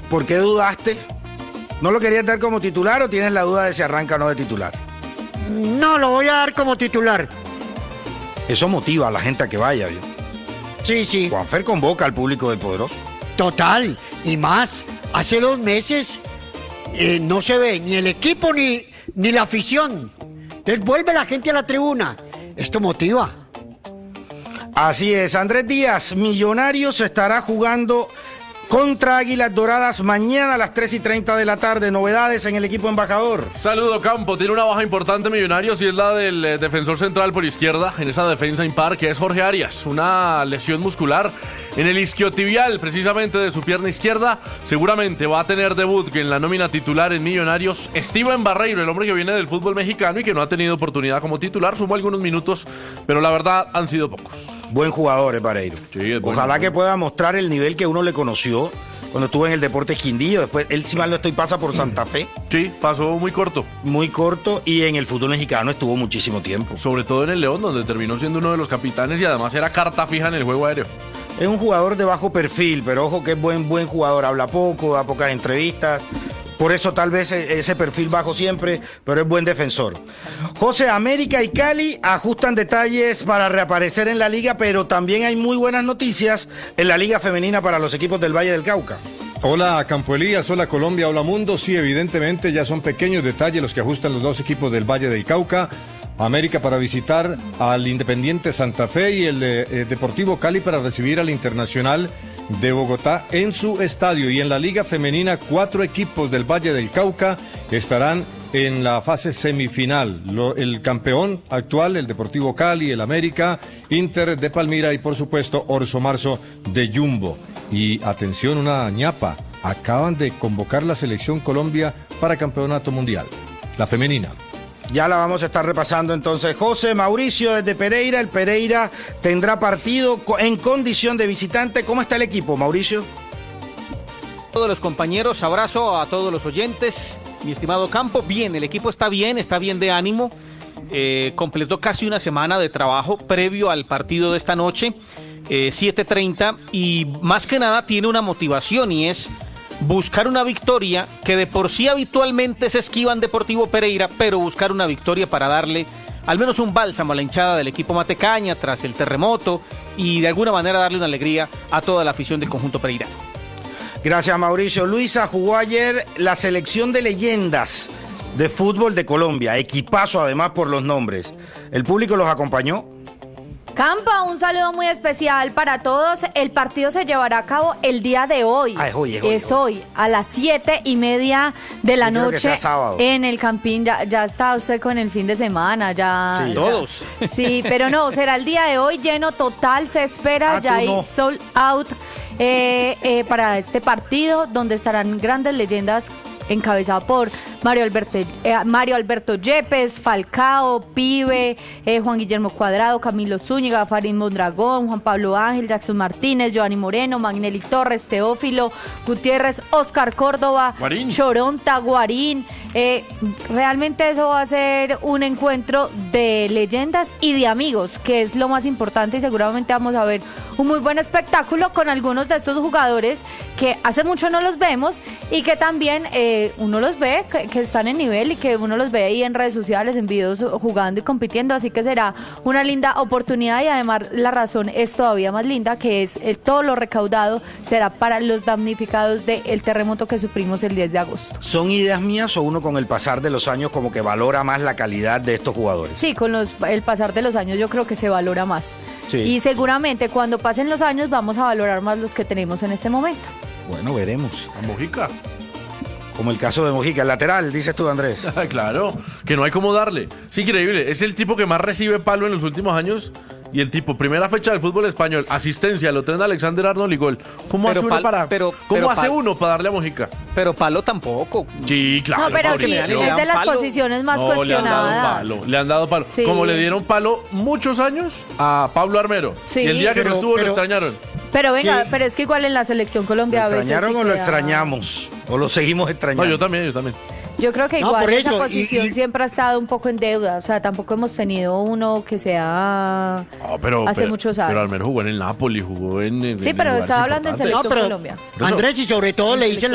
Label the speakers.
Speaker 1: ¿Por qué dudaste? ¿No lo querías dar como titular o tienes la duda de si arranca o no de titular?
Speaker 2: No, lo voy a dar como titular.
Speaker 1: Eso motiva a la gente a que vaya, ¿vio?
Speaker 2: Sí.
Speaker 1: Juanfer convoca al público del Poderoso.
Speaker 2: Total, y más. Hace 2 meses no se ve ni el equipo ni la afición. Entonces vuelve la gente a la tribuna. Esto motiva.
Speaker 1: Así es, Andrés Díaz, Millonarios estará jugando contra Águilas Doradas mañana a las 3:30 de la tarde. Novedades en el equipo embajador.
Speaker 3: Saludo Campo, tiene una baja importante Millonarios y es la del defensor central por izquierda en esa defensa impar, que es Jorge Arias. Una lesión muscular en el isquiotibial precisamente de su pierna izquierda. Seguramente va a tener debut en la nómina titular en Millonarios Steven Barreiro, el hombre que viene del fútbol mexicano y que no ha tenido oportunidad como titular. Sumó algunos minutos, pero la verdad han sido pocos.
Speaker 1: Buen jugador, Barreiro.
Speaker 3: Sí, es bueno.
Speaker 1: Ojalá que pueda mostrar el nivel que uno le conoció cuando estuvo en el Deportes Quindío. Después, él, si mal no estoy, pasa por Santa Fe.
Speaker 3: Sí, pasó muy corto.
Speaker 1: Muy corto, y en el fútbol mexicano estuvo muchísimo tiempo.
Speaker 3: Sobre todo en el León, donde terminó siendo uno de los capitanes y además era carta fija en el juego aéreo.
Speaker 1: Es un jugador de bajo perfil, pero ojo que es buen jugador. Habla poco, da pocas entrevistas. Por eso tal vez ese perfil bajo siempre, pero es buen defensor. José, América y Cali ajustan detalles para reaparecer en la liga, pero también hay muy buenas noticias en la liga femenina para los equipos del Valle del Cauca.
Speaker 4: Hola Campo Elías, hola Colombia, hola mundo. Sí, evidentemente ya son pequeños detalles los que ajustan los dos equipos del Valle del Cauca. América para visitar al Independiente Santa Fe y el Deportivo Cali para recibir al Internacional de Bogotá en su estadio. Y en la Liga Femenina, 4 equipos del Valle del Cauca estarán en la fase semifinal. El campeón actual, el Deportivo Cali, el América, Inter de Palmira y por supuesto Orso Marzo de Jumbo. Y atención, una ñapa, acaban de convocar la selección Colombia para campeonato mundial, la femenina.
Speaker 1: Ya la vamos a estar repasando entonces. José, Mauricio desde Pereira. El Pereira tendrá partido en condición de visitante. ¿Cómo está el equipo, Mauricio?
Speaker 5: Todos los compañeros, abrazo a todos los oyentes. Mi estimado Campo, bien, el equipo está bien de ánimo. Completó casi una semana de trabajo previo al partido de esta noche, 7:30, y más que nada tiene una motivación y es buscar una victoria que de por sí habitualmente se esquiva en Deportivo Pereira, pero buscar una victoria para darle al menos un bálsamo a la hinchada del equipo Matecaña tras el terremoto y de alguna manera darle una alegría a toda la afición del conjunto Pereira.
Speaker 1: Gracias, Mauricio. Luisa, jugó ayer la selección de leyendas de fútbol de Colombia, equipazo además por los nombres. ¿El público los acompañó?
Speaker 6: Campo, un saludo muy especial para todos. El partido se llevará a cabo el día de hoy. Es hoy, a las 7:30 de la noche en el Campín. Ya está usted con el fin de semana, ya.
Speaker 5: Sí, todos.
Speaker 6: Sí, pero no, será el día de hoy, lleno total, se espera, ya hay sold out para este partido, donde estarán grandes leyendas encabezado por Mario Alberto Yepes, Falcao, Pibe, Juan Guillermo Cuadrado, Camilo Zúñiga, Farid Mondragón, Juan Pablo Ángel, Jackson Martínez, Giovanni Moreno, Magnelli Torres, Teófilo Gutiérrez, Oscar Córdoba,
Speaker 3: Guarín.
Speaker 6: Choronta, Guarín. Realmente eso va a ser un encuentro de leyendas y de amigos, que es lo más importante, y seguramente vamos a ver un muy buen espectáculo con algunos de estos jugadores que hace mucho no los vemos y que también uno los ve que están en nivel y que uno los ve ahí en redes sociales, en videos jugando y compitiendo, así que será una linda oportunidad. Y además la razón es todavía más linda, que es todo lo recaudado será para los damnificados del terremoto que sufrimos el 10 de agosto.
Speaker 1: ¿Son ideas mías o uno con el pasar de los años como que valora más la calidad de estos jugadores?
Speaker 6: Sí, con el pasar de los años yo creo que se valora más.
Speaker 1: Sí.
Speaker 6: Y seguramente cuando pasen los años vamos a valorar más los que tenemos en este momento.
Speaker 1: Bueno, veremos.
Speaker 3: A Mojica.
Speaker 1: Como el caso de Mojica, el lateral, dices tú, Andrés.
Speaker 3: Claro, que no hay cómo darle. Es increíble, es el tipo que más recibe palo en los últimos años. Y el tipo, primera fecha del fútbol español, asistencia, lo traen Alexander Arnold y gol. ¿Cómo hace uno para darle a Mojica?
Speaker 5: Pero palo tampoco.
Speaker 3: Sí, claro.
Speaker 6: No, pero sí, es de las posiciones más cuestionadas.
Speaker 3: Le han dado palo.
Speaker 6: Sí.
Speaker 3: Como le dieron palo muchos años a Pablo Armero.
Speaker 6: Sí.
Speaker 3: Y el día que no estuvo lo extrañaron.
Speaker 6: Pero venga, pero es que igual en la selección Colombia a
Speaker 1: ¿Lo
Speaker 6: veces
Speaker 1: extrañaron
Speaker 6: sí
Speaker 1: o lo
Speaker 6: queda...
Speaker 1: extrañamos? ¿O lo seguimos extrañando?
Speaker 3: No, yo también.
Speaker 6: Yo creo que
Speaker 2: No,
Speaker 6: igual
Speaker 2: por
Speaker 6: esa
Speaker 2: eso,
Speaker 6: posición siempre ha estado un poco en deuda. O sea, tampoco hemos tenido uno que sea hace muchos años.
Speaker 3: Pero Armero jugó en el Napoli, jugó en
Speaker 6: sí, pero estaba hablando en
Speaker 2: No,
Speaker 6: selección
Speaker 2: pero
Speaker 6: Colombia.
Speaker 2: Andrés, y sobre todo le dicen